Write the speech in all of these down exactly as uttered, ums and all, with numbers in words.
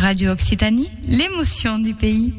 Radio Occitanie, l'émotion du pays.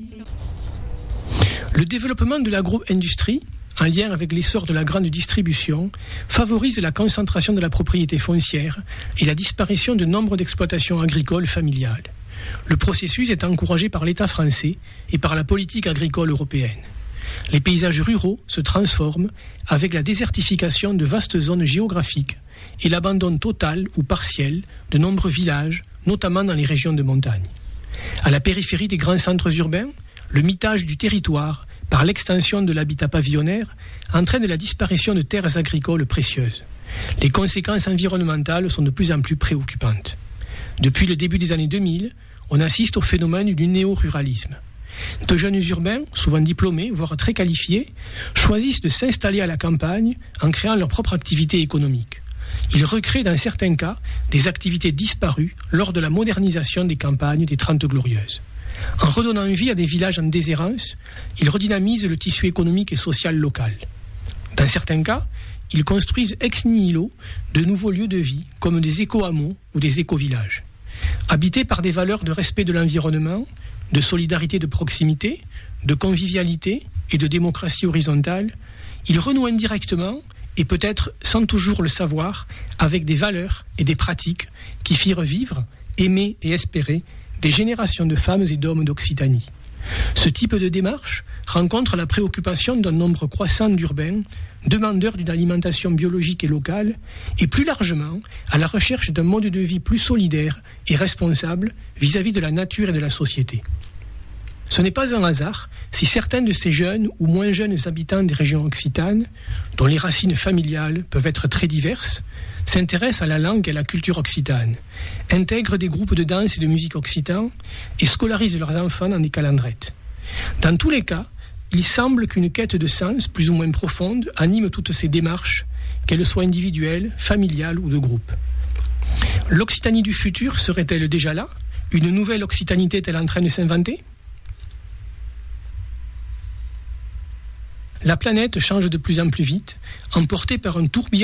Le développement de l'agro-industrie, en lien avec l'essor de la grande distribution, favorise la concentration de la propriété foncière et la disparition de nombre d'exploitations agricoles familiales. Le processus est encouragé par l'État français et par la politique agricole européenne. Les paysages ruraux se transforment avec la désertification de vastes zones géographiques et l'abandon total ou partiel de nombreux villages, notamment dans les régions de montagne. À la périphérie des grands centres urbains, le mitage du territoire par l'extension de l'habitat pavillonnaire entraîne la disparition de terres agricoles précieuses. Les conséquences environnementales sont de plus en plus préoccupantes. Depuis le début des années deux mille, on assiste au phénomène du néo-ruralisme. De jeunes urbains, souvent diplômés, voire très qualifiés, choisissent de s'installer à la campagne en créant leur propre activité économique. Ils recréent dans certains cas des activités disparues lors de la modernisation des campagnes des Trente Glorieuses. En redonnant vie à des villages en déshérence, ils redynamisent le tissu économique et social local. Dans certains cas, ils construisent ex nihilo de nouveaux lieux de vie, comme des éco-hameaux ou des éco-villages. Habités par des valeurs de respect de l'environnement, de solidarité de proximité, de convivialité et de démocratie horizontale, ils renouent indirectement, et peut-être sans toujours le savoir, avec des valeurs et des pratiques qui firent vivre, aimer et espérer des générations de femmes et d'hommes d'Occitanie. Ce type de démarche rencontre la préoccupation d'un nombre croissant d'urbains, demandeurs d'une alimentation biologique et locale, et plus largement à la recherche d'un mode de vie plus solidaire et responsable vis-à-vis de la nature et de la société. Ce n'est pas un hasard si certains de ces jeunes ou moins jeunes habitants des régions occitanes, dont les racines familiales peuvent être très diverses, s'intéressent à la langue et à la culture occitane, intègrent des groupes de danse et de musique occitans et scolarisent leurs enfants dans des calendrettes. Dans tous les cas, il semble qu'une quête de sens plus ou moins profonde anime toutes ces démarches, qu'elles soient individuelles, familiales ou de groupe. L'Occitanie du futur serait-elle déjà là ? Une nouvelle occitanité est-elle en train de s'inventer ? La planète change de plus en plus vite, emportée par un tourbillon